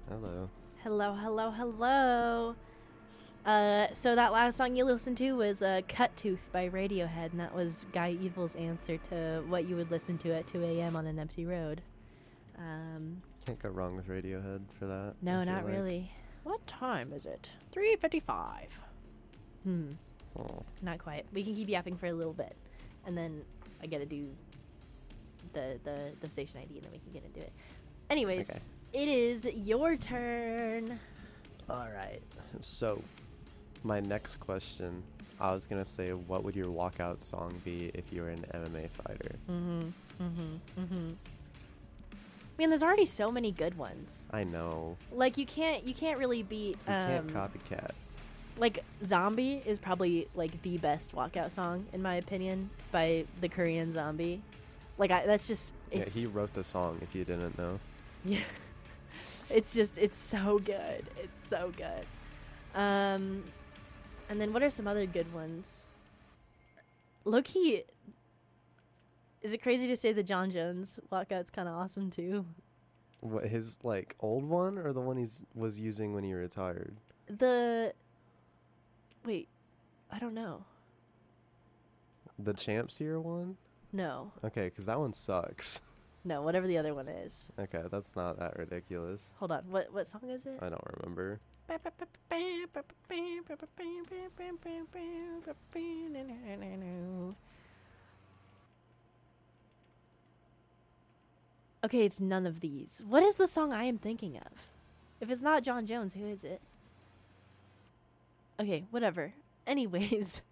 Hello. Hello, hello, hello. So that last song you listened to was Cut Tooth by Radiohead, and that was Guy Evil's answer to what you would listen to at 2 a.m. on an empty road. Can't go wrong with Radiohead for that. No, I feel not like. really. What time is it? 3:55. Oh. Not quite. We can keep yapping for a little bit, and then I gotta do the station ID, and then we can get into it. Anyways, Okay. It is your turn. All right. So, my next question, I was gonna say, what would your walkout song be if you were an MMA fighter? Man, there's already so many good ones. I know. Like you can't really beat. You can't copycat. Like Zombie is probably like the best walkout song in my opinion by the Korean Zombie. Like that's just. It's, Yeah, he wrote the song. If you didn't know. Yeah. It's so good. It's so good. And then what are some other good ones? Low-key, is it crazy to say the John Jones walkout's kind of awesome too? What, his like old one or the one was using when he retired? Wait, I don't know. The Champs Year one? No, Okay, because that one sucks. no, whatever the other one is. Okay, that's not that ridiculous. Hold on, what song is it? I don't remember. Okay, it's none of these. What is the song I am thinking of? If it's not John Jones, who is it? Okay, whatever. Anyways,